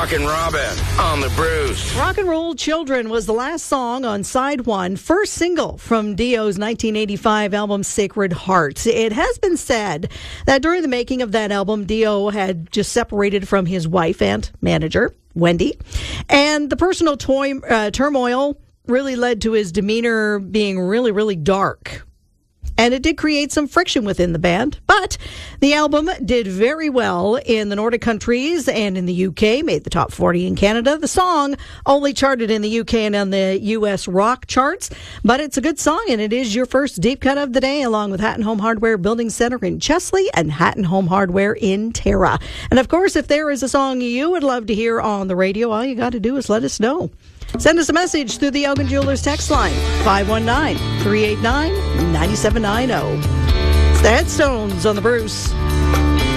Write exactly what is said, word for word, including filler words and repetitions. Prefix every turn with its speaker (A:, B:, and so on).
A: Rockin' Robin on the Bruce.
B: Rock and Roll Children was the last song on side one, first single from Dio's nineteen eighty-five album Sacred Heart. It has been said that during the making of that album, Dio had just separated from his wife and manager, Wendy, and the personal toy, uh, turmoil really led to his demeanor being really, really dark. And it did create some friction within the band. But the album did very well in the Nordic countries and in the U K, made the top forty in Canada. The song only charted in the U K and on the U S rock charts. But it's a good song, and it is your first deep cut of the day, along with Hatton Home Hardware Building Center in Chesley and Hatton Home Hardware in Tara. And of course, if there is a song you would love to hear on the radio, all you got to do is let us know. Send us a message through the Elgin Jewelers text line, five one nine, three eight nine, nine seven nine zero. It's the Headstones on the Bruce.